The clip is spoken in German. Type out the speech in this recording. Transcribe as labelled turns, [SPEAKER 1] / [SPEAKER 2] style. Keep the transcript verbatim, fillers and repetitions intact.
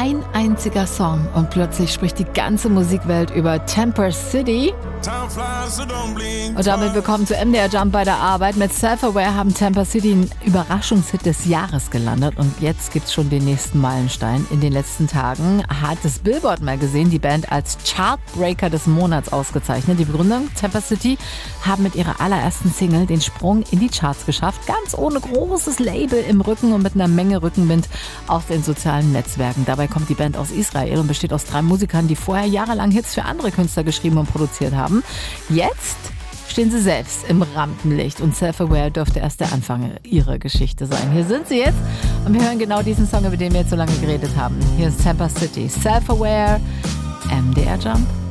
[SPEAKER 1] Ein einziger Song und plötzlich spricht die ganze Musikwelt über Temper City. Und damit willkommen zu M D R Jump bei der Arbeit. Mit Self-Aware haben Temper City einen Überraschungshit des Jahres gelandet und jetzt gibt's schon den nächsten Meilenstein. In den letzten Tagen hat das Billboard Magazine die Band als Chartbreaker des Monats ausgezeichnet. Die Begründung: Temper City haben mit ihrer allerersten Single den Sprung in die Charts geschafft, ganz ohne großes Label im Rücken und mit einer Menge Rückenwind aus den sozialen Netzwerken. Dabei kommt die Band aus Israel und besteht aus drei Musikern, die vorher jahrelang Hits für andere Künstler geschrieben und produziert haben. Jetzt stehen sie selbst im Rampenlicht und Self-Aware dürfte erst der Anfang ihrer Geschichte sein. Hier sind sie jetzt und wir hören genau diesen Song, über den wir jetzt so lange geredet haben. Hier ist Temper City, Self-Aware, M D R Jump.